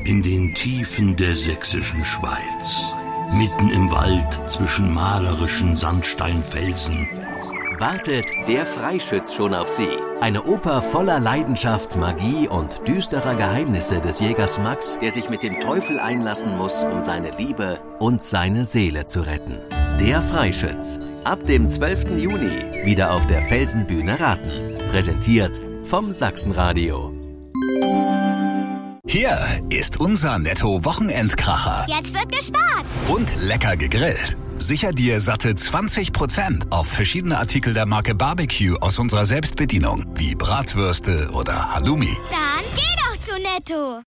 In den Tiefen der sächsischen Schweiz, mitten im Wald zwischen malerischen Sandsteinfelsen, wartet Der Freischütz schon auf Sie. Eine Oper voller Leidenschaft, Magie und düsterer Geheimnisse des Jägers Max, der sich mit dem Teufel einlassen muss, um seine Liebe und seine Seele zu retten. Der Freischütz. Ab dem 12. Juni wieder auf der Felsenbühne Raten. Präsentiert vom Sachsenradio. Hier ist unser Netto-Wochenendkracher. Jetzt wird gespart. Und lecker gegrillt. Sicher dir satte 20% auf verschiedene Artikel der Marke Barbecue aus unserer Selbstbedienung, wie Bratwürste oder Halloumi. Dann geh doch zu Netto.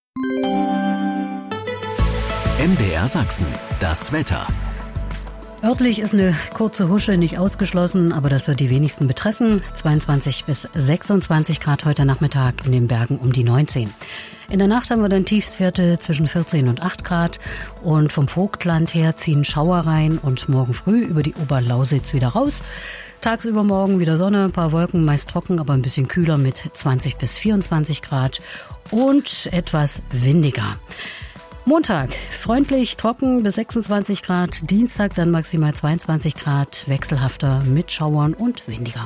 MDR Sachsen. Das Wetter. Örtlich ist eine kurze Husche nicht ausgeschlossen, aber das wird die wenigsten betreffen. 22 bis 26 Grad heute Nachmittag, in den Bergen um die 19. In der Nacht haben wir dann Tiefstwerte zwischen 14 und 8 Grad und vom Vogtland her ziehen Schauer rein und morgen früh über die Oberlausitz wieder raus. Tagsüber morgen wieder Sonne, ein paar Wolken, meist trocken, aber ein bisschen kühler mit 20 bis 24 Grad und etwas windiger. Montag freundlich, trocken bis 26 Grad, Dienstag dann maximal 22 Grad, wechselhafter mit Schauern und windiger.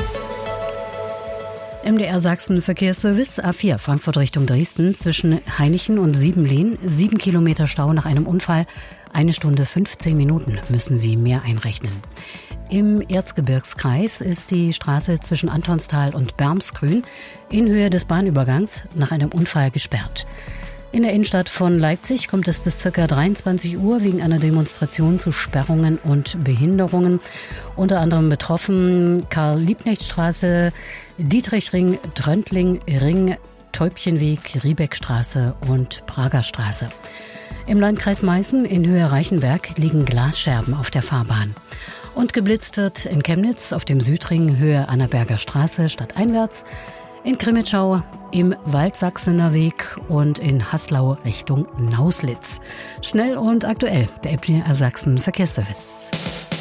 MDR Sachsen Verkehrsservice A4 Frankfurt Richtung Dresden zwischen Hainichen und Siebenlehn, 7 Kilometer Stau nach einem Unfall, 1 Stunde 15 Minuten müssen Sie mehr einrechnen. Im Erzgebirgskreis ist die Straße zwischen Antonstal und Bermsgrün in Höhe des Bahnübergangs nach einem Unfall gesperrt. In der Innenstadt von Leipzig kommt es bis ca. 23 Uhr wegen einer Demonstration zu Sperrungen und Behinderungen. Unter anderem betroffen Karl-Liebknecht-Straße, Dietrichring, Tröndling-Ring, Täubchenweg, Riebeckstraße und Pragerstraße. Im Landkreis Meißen in Höhe Reichenberg liegen Glasscherben auf der Fahrbahn. Und geblitzt wird in Chemnitz auf dem Südring Höhe Annaberger Straße stadteinwärts, in Krimitschau im Waldsachsener Weg und in Haslau Richtung Nauslitz. Schnell und aktuell, der MDR Sachsen Verkehrsservice.